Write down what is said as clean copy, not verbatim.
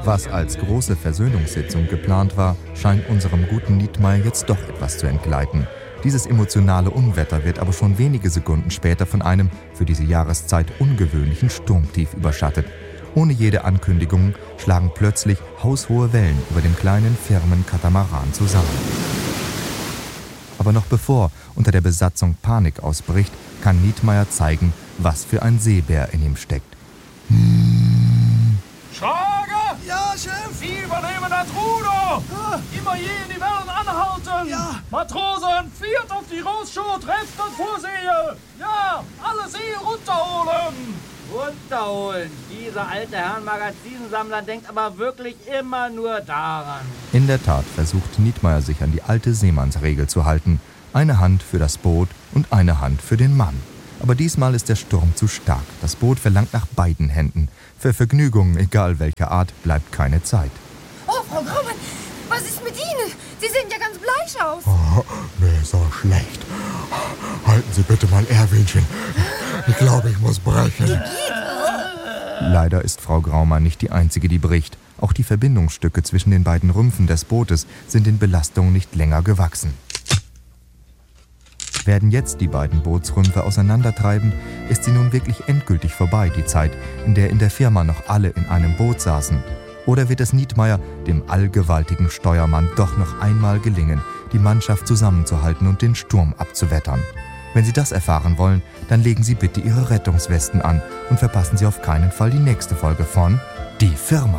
Was als große Versöhnungssitzung geplant war, scheint unserem guten Nietmeyer jetzt doch etwas zu entgleiten. Dieses emotionale Unwetter wird aber schon wenige Sekunden später von einem für diese Jahreszeit ungewöhnlichen Sturmtief überschattet. Ohne jede Ankündigung schlagen plötzlich haushohe Wellen über dem kleinen Firmenkatamaran zusammen. Aber noch bevor unter der Besatzung Panik ausbricht, kann Nietmeyer zeigen, was für ein Seebär in ihm steckt. Schrager! Ja, Chef! Sie übernehmen das Ruder! Ja. Immer je in die Wellen anhalten! Ja. Matrosen, fährt auf die Rossschut, trefft und Vorsehe! Ja, alle See runterholen! Runterholen. Dieser alte Herrn Magazinsammler denkt aber wirklich immer nur daran. In der Tat versucht Nietmeyer sich an die alte Seemannsregel zu halten. Eine Hand für das Boot und eine Hand für den Mann. Aber diesmal ist der Sturm zu stark. Das Boot verlangt nach beiden Händen. Für Vergnügungen, egal welcher Art, bleibt keine Zeit. Oh, Frau Graumann, was ist mit Ihnen? Sie sehen ja ganz bleich aus. Oh, mir ist so schlecht. Halten Sie bitte mein Erwinchen. Ich glaube, ich muss brechen. Leider ist Frau Graumann nicht die Einzige, die bricht. Auch die Verbindungsstücke zwischen den beiden Rümpfen des Bootes sind den Belastungen nicht länger gewachsen. Werden jetzt die beiden Bootsrümpfe auseinandertreiben, ist sie nun wirklich endgültig vorbei, die Zeit, in der in der Firma noch alle in einem Boot saßen. Oder wird es Nietmeyer, dem allgewaltigen Steuermann, doch noch einmal gelingen, die Mannschaft zusammenzuhalten und den Sturm abzuwettern? Wenn Sie das erfahren wollen, dann legen Sie bitte Ihre Rettungswesten an und verpassen Sie auf keinen Fall die nächste Folge von Die Firma.